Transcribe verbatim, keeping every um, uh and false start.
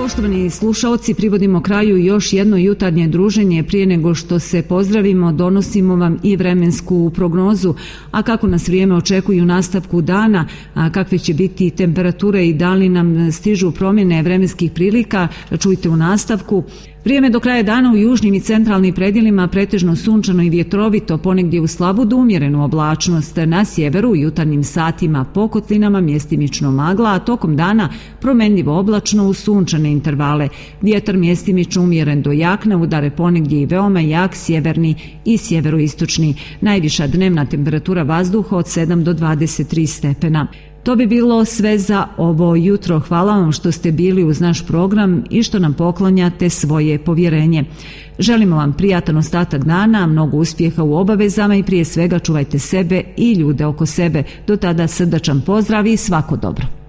Poštovani slušaoci, privodimo kraju još jedno jutarnje druženje. Prije nego što se pozdravimo, donosimo vam i vremensku prognozu, a kako nas vrijeme očekuju u nastavku dana, a kakve će biti temperature i da li nam stižu promjene vremenskih prilika, čujte u nastavku. Vrijeme do kraja dana u južnim i centralnim predjelima pretežno sunčano i vjetrovito, ponegdje u slabu do umjerenu oblačnost. Na sjeveru u jutarnjim satima po kotlinama mjestimično magla, a tokom dana promjenljivo oblačno u sunčane intervale. Vjetar mjestimično umjeren do jak, na udare ponegdje i veoma jak sjeverni i sjeveroistočni. Najviša dnevna temperatura vazduha od sedam do dvadeset tri stepena. To bi bilo sve za ovo jutro. Hvala vam što ste bili uz naš program i što nam poklanjate svoje povjerenje. Želimo vam prijatan ostatak dana, mnogo uspjeha u obavezama i prije svega čuvajte sebe i ljude oko sebe. Do tada srdačan pozdrav i svako dobro.